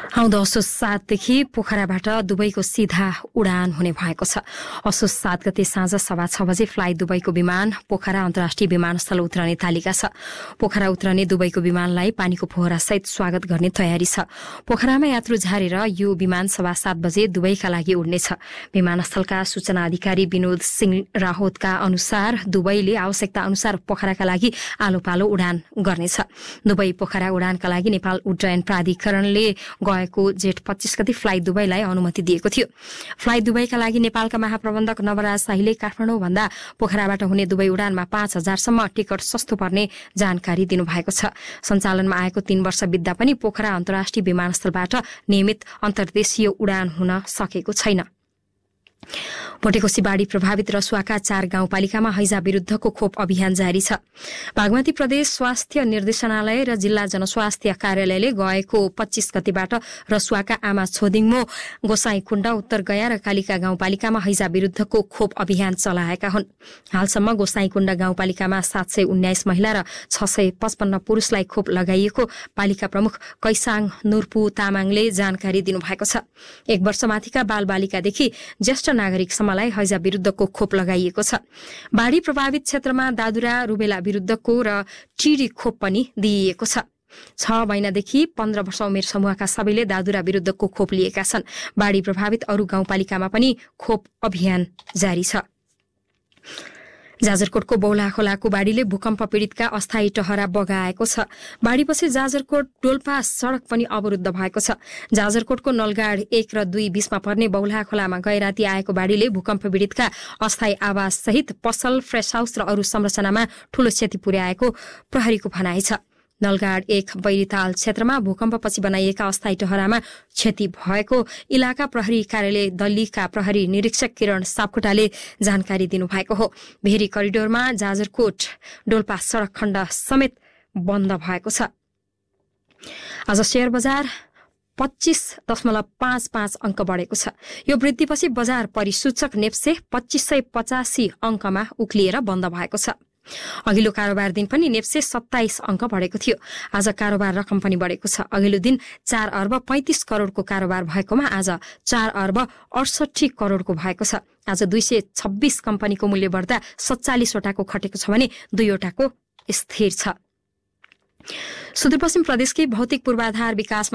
आउँदो असोज 7 देखि पोखराबाट दुबईको सीधा उडान हुने भएको छ। असोज 7 गते साँझ 6:15 बजे फ्लाइ दुबईको विमान पोखरा अन्तर्राष्ट्रिय विमानस्थल उत्रने तालिका छ। पोखरा उत्रने दुबईको विमानलाई पानीको फोहरासहित स्वागत गर्ने तयारी छ। पोखरामा यात्रु झारेर यो विमान 7:15 बजे दुबईका लागि उड्नेछ। विमानस्थलका सूचना अधिकारी विनोद सिंह राहोतका अनुसार दुबईले आवश्यकता अनुसार पोखराका लागि आलो पालो उडान गर्नेछ। दुबई पोखरा उडानका लागि नेपाल उड्डयन प्राधिकरणले गएको जेठ 25 गते फ्लाइ दुबईलाई अनुमति दिएको थियो। फ्लाइ दुबईका लागि नेपालका महाप्रबन्धक नवराज शाहीले काठमाडौँ भन्दा पोखराबाट हुने दुबई उडानमा 5,000 सम्म टिकट सस्तो पर्ने जानकारी दिनुभएको छ। सञ्चालनमा आएको 3 वर्ष बित्दा पनि पोखरा अन्तर्राष्ट्रिय विमानस्थलबाट नियमित अन्तर्देशीय उडान हुन सकेको छैन। भोटेकोशी बाढी प्रभावित रसुवाका 4 गाउँपालिकामा हैजा विरुद्धको खोप अभियान जारी छ। बागमती प्रदेश स्वास्थ्य निर्देशनालय र जिल्ला जनस्वास्थ्य कार्यालयले गएको 25 गतेबाट रसुवाका आमा छोदिङमो, गोसाईकुण्ड, उत्तर गया र कालिका गाउँपालिकामा हैजा विरुद्धको खोप अभियान चलाएका हुन्। हालसम्म गोसाईकुण्ड गाउँपालिकामा 719 महिला र 655 पुरुषलाई खोप लगाइएको पालिका प्रमुख कैसाङ नुर्पु तामाङले जानकारी दिनुभएको छ। 1 वर्षमाथिका बालबालिकादेखि ज्येष्ठ नागरिकसम्मलाई हैजा विरुद्धको खोप लगाइएको छ। बाढी प्रभावित क्षेत्रमा दादुरा, रुबेला विरुद्धको र टिडी खोप पनि दिइएको छ। 6 महिनादेखि 15 वर्ष उमेर समूहका सबैले दादुरा विरुद्धको खोप लिएका छन्। बाढी प्रभावित अरू गाउँपालिकामा पनि खोप अभियान जारी छ। जाजरकोटको बौला खोलाको बाढीले भूकम्प पीड़ितका अस्थायी टहरा बगाएको छ। बाढीपछि जाजरकोट डोल्पा सड़क पनि अवरुद्ध भएको छ। जाजरकोटको नलगाड 1 र 2 बीचमा पर्ने बौला खोलामा गैराती आएको बाढीले भूकम्प पीड़ितका अस्थायी आवास सहित पसल, फ्रेस हाउस र अरू संरचनामा ठूलो क्षति पुर्याएको प्रहरीको भनाइ छ। नलगाड 1 बैरीताल क्षेत्रमा भूकम्पपछि बनाइएका अस्थायी टहरामा क्षति भएको इलाका प्रहरी कार्यालय दल्लीका प्रहरी निरीक्षक किरण सापकोटाले जानकारी दिनुभएको हो। भेरी करिडोरमा जाजरकोट डोल्पा सड़क खण्ड समेत बन्द भएको छ। आज शेयर बजार 25.55 अंक बढेको छ। यो वृद्धिपछि बजार परिसूचक नेप्से 2585 अंकमा उक्लिएर बन्द भएको छ। अघिल्लो कारोबार दिन पनि नेप्से 27 अंक बढेको थियो। आज कारोबार रकम पनि बढेको छ। अघिल्लो दिन 4 अर्ब 35 करोड़को कारोबार भएकोमा आज 4 अर्ब 68 करोड़को भएको छ। आज 226 कम्पनीको मूल्य बढ्दा 47 वटाको खटेको छ भने 2 वटाको स्थिर छ। सुदूरपश्चिम प्रदेशकी भौतिक पूर्वाधार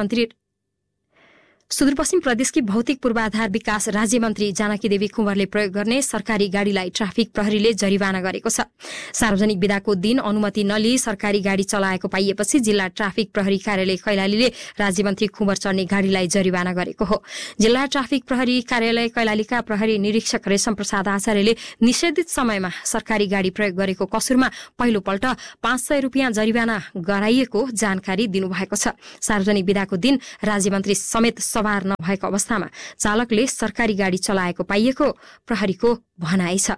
विकास राज्य मन्त्री जानकी देवी कुँवरले प्रयोग गर्ने सरकारी गाड़ीलाई ट्राफिक प्रहरीले जरिवाना गरेको छ। सार्वजनिक बिदाको दिन अनुमति नलिई सरकारी गाड़ी चलाएको पाइएपछि जिल्ला ट्राफिक प्रहरी कार्यालय कैलालीले राज्य मन्त्री कुँवर चढ्ने गाड़ीलाई जरिवाना गरेको हो। जिल्ला ट्राफिक प्रहरी कार्यालय कैलालीका प्रहरी निरीक्षक रेशम प्रसाद आचार्यले निषेधित समयमा सरकारी गाड़ी प्रयोग गरेको कसुरमा पहिलोपल्ट 500 रुपियाँ जरिवाना गराइएको जानकारी दिनुभएको छ। सार्वजनिक बिदाको दिन राज्य मन्त्री समेत सवार नभएको अवस्थामा चालकले सरकारी गाड़ी चलाएको पाइएको प्रहरीको भनाइ छ।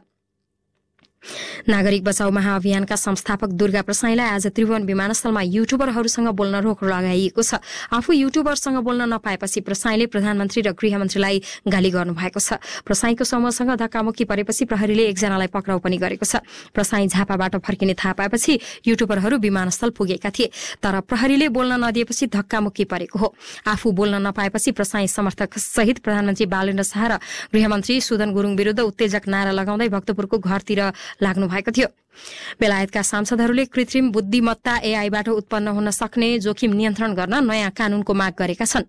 नागरिक बचाउ महाअभियानका संस्थापक दुर्गा प्रसाईलाई आज त्रिभुवन विमानस्थलमा युट्युबरहरूसँग बोल्न रोक लगाइएको छ। आफू युट्युबरसँग बोल्न नपाएपछि प्रसाईले प्रधानमन्त्री र गृहमन्त्रीलाई गाली गर्नुभएको छ। प्रसाईको समूहसँग धक्कामुक्की परेपछि प्रहरीले एकजनालाई पक्राउ पनि गरेको छ। प्रसाई झापाबाट फर्किने थाहा पाएपछि युट्युबरहरू विमानस्थल पुगेका थिए, तर प्रहरीले बोल्न नदिएपछि धक्कामुक्की परेको हो। आफू बोल्न नपाएपछि प्रसाई समर्थक सहित प्रधानमन्त्री बालेन्द्र शाह र गृहमन्त्री सुदन गुरुङ विरुद्ध उत्तेजक नारा लगाउँदै भक्तपुरको घरतिर लाग्नु भएको थियो। बेलायतका सांसदहरूले कृत्रिम बुद्धिमत्ता एआईबाट उत्पन्न हुन सक्ने जोखिम नियन्त्रण गर्न नयाँ कानूनको माग गरेका छन्।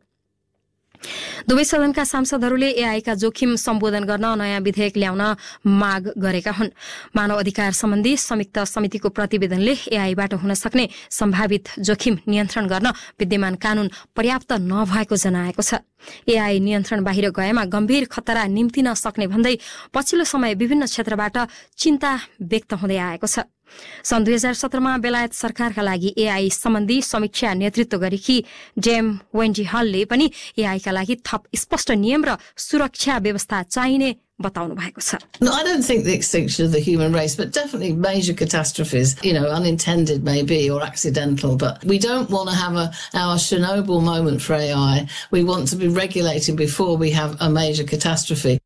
दुवै सदनका सांसदहरूले एआईका जोखिम सम्बोधन गर्न नयाँ विधेयक ल्याउन माग गरेका हुन्। मानव अधिकार सम्बन्धी संयुक्त समितिको प्रतिवेदनले एआईबाट हुन सक्ने सम्भावित जोखिम नियन्त्रण गर्न विद्यमान कानून पर्याप्त नभएको जनाएको छ। एआई नियन्त्रण बाहिर गएमा गम्भीर खतरा निम्तिन सक्ने भन्दै पछिल्लो समय विभिन्न क्षेत्रबाट चिन्ता व्यक्त हुँदै आएको छ। सन् 2017मा बेलायत सरकारका लागि एआई सम्बन्धी समीक्षा नेतृत्व गरेकी जेम वेन्डी हलले पनि एआईका लागि थप स्पष्ट नियम र सुरक्षा व्यवस्था चाहिने बताउनु भएको छ। I don't think the extinction of the human race, but definitely major catastrophes, unintended maybe or accidental, but we don't want to have our Chernobyl moment for AI. We want to be regulated before we have a major catastrophe.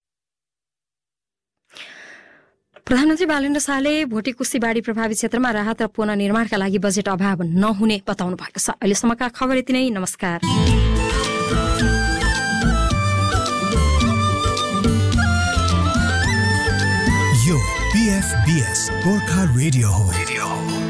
प्रधानमन्त्री बालेन्द्र शाहले भोटेकोशी बाढी प्रभावित क्षेत्रमा राहत र पुनर्निर्माणका लागि budget अभाव नहुने बताउनु भएको छ। अहिलेसम्मका खबर यति नै। नमस्कार। यो PFBS गोर्खा रेडियो हो।